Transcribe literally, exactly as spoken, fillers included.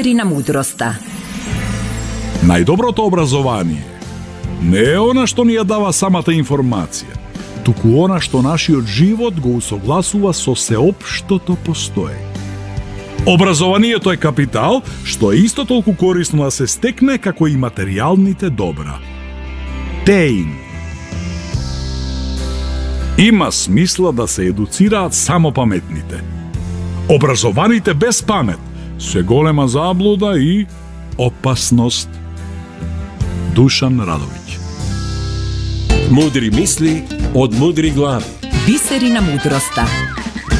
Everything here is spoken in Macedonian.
Бисерина мудроста. Најдоброто образование не е она што ни ја дава самата информација, туку она што нашиот живот го усогласува со сеопштото постоење. Образованието е капитал, што е исто толку корисно да се стекне како и материјалните добра. Теин. Има смисла да се едуцираат само паметните. Образованите без памет се голема заблуда и опасност. Душан Радовиќ. Мудри мисли од мудри глави. Бисерина мудроста.